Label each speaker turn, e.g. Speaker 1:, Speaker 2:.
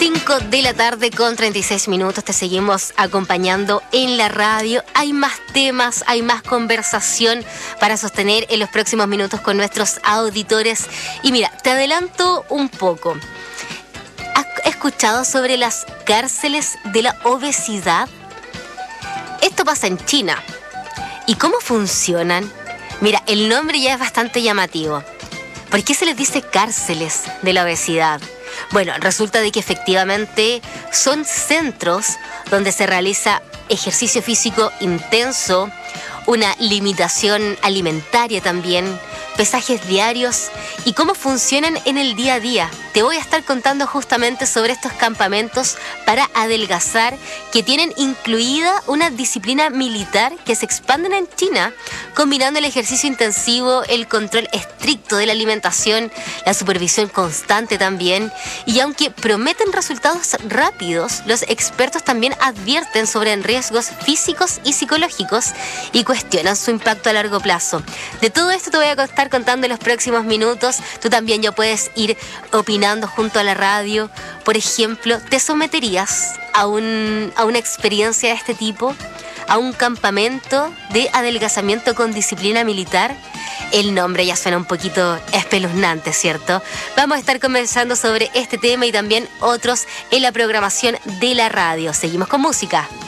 Speaker 1: 5 de la tarde con 36 minutos, te seguimos acompañando en la radio. Hay más temas, hay más conversación para sostener en los próximos minutos con nuestros auditores. Y mira, te adelanto un poco. ¿Has escuchado sobre las cárceles de la obesidad? Esto pasa en China. ¿Y cómo funcionan? Mira, el nombre ya es bastante llamativo. ¿Por qué se les dice cárceles de la obesidad? Bueno, resulta de que efectivamente son centros donde se realiza ejercicio físico intenso, una limitación alimentaria también, pesajes diarios y cómo funcionan en el día a día. Te voy a estar contando justamente sobre estos campamentos para adelgazar que tienen incluida una disciplina militar que se expanden en China, combinando el ejercicio intensivo, el control estricto de la alimentación, la supervisión constante también. Y aunque prometen resultados rápidos, los expertos también advierten sobre riesgos físicos y psicológicos y cuestionan su impacto a largo plazo. De todo esto te voy a estar contando en los próximos minutos. Tú también ya puedes ir opinando junto a la radio. Por ejemplo, ¿te someterías a una experiencia de este tipo? ¿A un campamento de adelgazamiento con disciplina militar? El nombre ya suena un poquito espeluznante, ¿cierto? Vamos a estar conversando sobre este tema y también otros en la programación de la radio. Seguimos con música.